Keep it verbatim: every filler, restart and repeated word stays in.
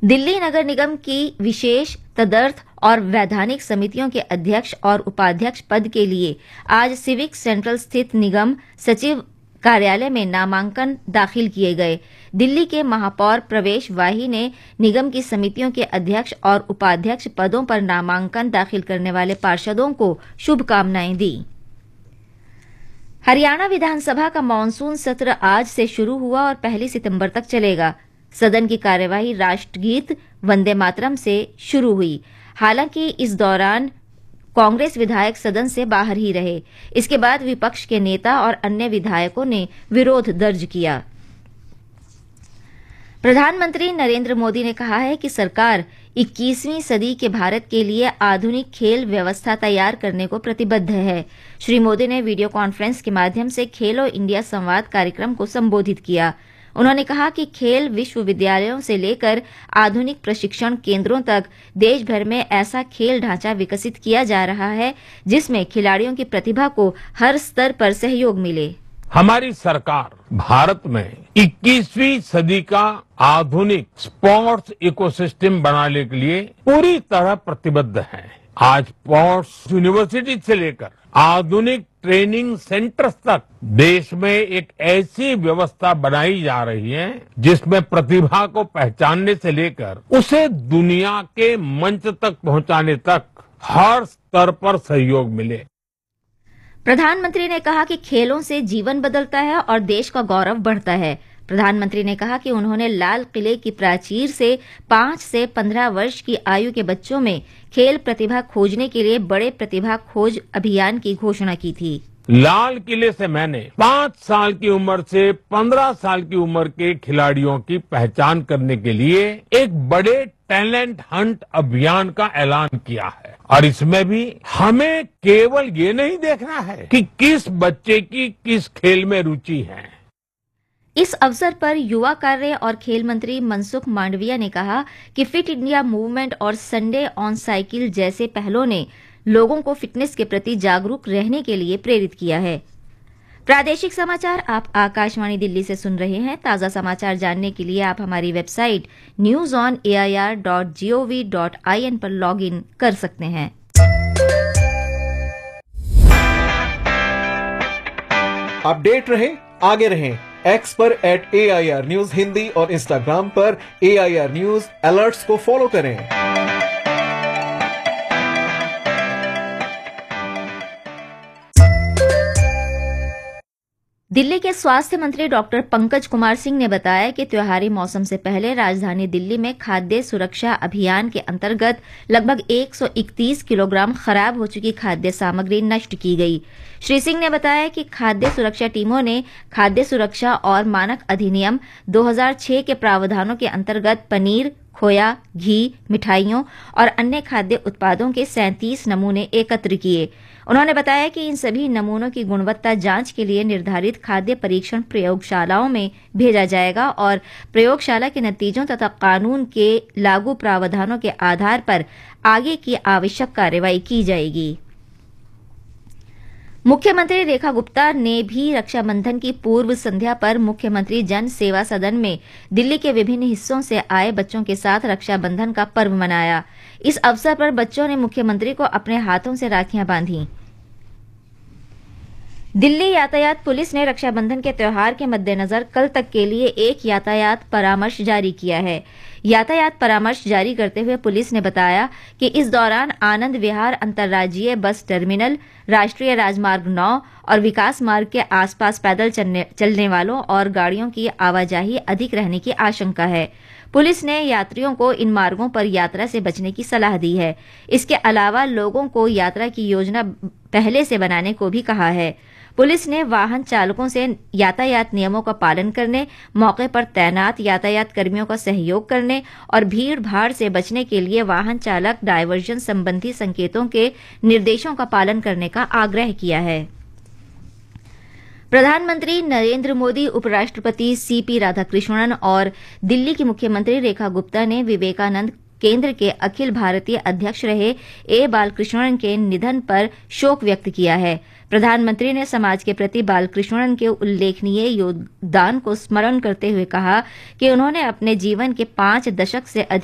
दिल्ली नगर निगम की विशेष तदर्थ और वैधानिक समितियों के अध्यक्ष और उपाध्यक्ष पद के लिए आज सिविक सेंट्रल स्थित निगम सचिव कार्यालय में नामांकन दाखिल किए गए। दिल्ली के महापौर प्रवेश वाही ने निगम की समितियों के अध्यक्ष और उपाध्यक्ष पदों पर नामांकन दाखिल करने वाले पार्षदों को शुभकामनाएं दी। हरियाणा विधानसभा का मानसून सत्र आज से शुरू हुआ और पहली सितंबर तक चलेगा। सदन की कार्यवाही राष्ट्रगीत वंदे मातरम से शुरू हुई। हालांकि इस दौरान कांग्रेस विधायक सदन से बाहर ही रहे। इसके बाद विपक्ष के नेता और अन्य विधायकों ने विरोध दर्ज किया। प्रधानमंत्री नरेंद्र मोदी ने कहा है कि सरकार इक्कीसवीं सदी के भारत के लिए आधुनिक खेल व्यवस्था तैयार करने को प्रतिबद्ध है। श्री मोदी ने वीडियो कॉन्फ्रेंस के माध्यम से खेलो इंडिया संवाद कार्यक्रम को संबोधित किया। उन्होंने कहा कि खेल विश्वविद्यालयों से लेकर आधुनिक प्रशिक्षण केंद्रों तक देश भर में ऐसा खेल ढांचा विकसित किया जा रहा है जिसमें खिलाड़ियों की प्रतिभा को हर स्तर पर सहयोग मिले। हमारी सरकार भारत में इक्कीसवीं सदी का आधुनिक स्पोर्ट्स इकोसिस्टम बनाने के लिए पूरी तरह प्रतिबद्ध है। आज स्पोर्ट्स यूनिवर्सिटी से लेकर आधुनिक ट्रेनिंग सेंटर्स तक देश में एक ऐसी व्यवस्था बनाई जा रही है जिसमें प्रतिभा को पहचानने से लेकर उसे दुनिया के मंच तक पहुंचाने तक हर स्तर पर सहयोग मिले। प्रधानमंत्री ने कहा कि खेलों से जीवन बदलता है और देश का गौरव बढ़ता है। प्रधानमंत्री ने कहा कि उन्होंने लाल किले की प्राचीर से पांच से पंद्रह वर्ष की आयु के बच्चों में खेल प्रतिभा खोजने के लिए बड़े प्रतिभा खोज अभियान की घोषणा की थी। लाल किले से मैंने पांच साल की उम्र से पंद्रह साल की उम्र के खिलाड़ियों की पहचान करने के लिए एक बड़े टैलेंट हंट अभियान का ऐलान किया है और इसमें भी हमें केवल ये नहीं देखना है कि किस बच्चे की किस खेल में रुचि है। इस अवसर पर युवा कार्य और खेल मंत्री मनसुख मांडविया ने कहा कि फिट इंडिया मूवमेंट और संडे ऑन साइकिल जैसे पहलों ने लोगों को फिटनेस के प्रति जागरूक रहने के लिए प्रेरित किया है। प्रादेशिक समाचार आप आकाशवाणी दिल्ली से सुन रहे हैं। ताजा समाचार जानने के लिए आप हमारी website news on A I R dot G O V dot I N पर लॉग इन कर सकते हैं। अपडेट रहे, आगे रहें। एक्स पर eight A I R news Hindi और इंस्टाग्राम पर ए आई आर न्यूज अलर्ट्स को फॉलो करें। दिल्ली के स्वास्थ्य मंत्री डॉक्टर पंकज कुमार सिंह ने बताया कि त्योहारी मौसम से पहले राजधानी दिल्ली में खाद्य सुरक्षा अभियान के अंतर्गत लगभग एक सौ इकतीस किलोग्राम खराब हो चुकी खाद्य सामग्री नष्ट की गई। श्री सिंह ने बताया कि खाद्य सुरक्षा टीमों ने खाद्य सुरक्षा और मानक अधिनियम दो हज़ार छह के प्रावधानों के अंतर्गत पनीर, खोया, घी, मिठाइयों और अन्य खाद्य उत्पादों के सैंतीस नमूने एकत्र किए। उन्होंने बताया कि इन सभी नमूनों की गुणवत्ता जांच के लिए निर्धारित खाद्य परीक्षण प्रयोगशालाओं में भेजा जाएगा और प्रयोगशाला के नतीजों तथा कानून के लागू प्रावधानों के आधार पर आगे की आवश्यक कार्रवाई की जाएगी। मुख्यमंत्री रेखा गुप्ता ने भी रक्षाबंधन की पूर्व संध्या पर मुख्यमंत्री जन सेवा सदन में दिल्ली के विभिन्न हिस्सों से आए बच्चों के साथ रक्षाबंधन का पर्व मनाया। इस अवसर पर बच्चों ने मुख्यमंत्री को अपने हाथों से राखियां बांधी। दिल्ली यातायात पुलिस ने रक्षाबंधन के त्योहार के मद्देनजर कल तक के लिए एक यातायात परामर्श जारी किया है। यातायात परामर्श जारी करते हुए पुलिस ने बताया कि इस दौरान आनंद विहार अंतर्राज्यीय बस टर्मिनल, राष्ट्रीय राजमार्ग नौ और विकास मार्ग के आसपास पैदल चलने, चलने वालों और गाड़ियों की आवाजाही अधिक रहने की आशंका है। पुलिस ने यात्रियों को इन मार्गों पर यात्रा से बचने की सलाह दी है। इसके अलावा लोगों को यात्रा की योजना पहले से बनाने को भी कहा है। पुलिस ने वाहन चालकों से यातायात नियमों का पालन करने, मौके पर तैनात यातायात कर्मियों का सहयोग करने और भीड़ भाड़ से बचने के लिए वाहन चालक डायवर्जन संबंधी संकेतों के निर्देशों का पालन करने का आग्रह किया है। प्रधानमंत्री नरेंद्र मोदी, उपराष्ट्रपति सी पी राधाकृष्णन और दिल्ली की मुख्यमंत्री रेखा गुप्ता ने विवेकानंद केंद्र के अखिल भारतीय अध्यक्ष रहे ए बालकृष्णन के निधन पर शोक व्यक्त किया है। प्रधानमंत्री ने समाज के प्रति बालकृष्णन के उल्लेखनीय योगदान को स्मरण करते हुए कहा कि उन्होंने अपने जीवन के पांच दशक से अधिक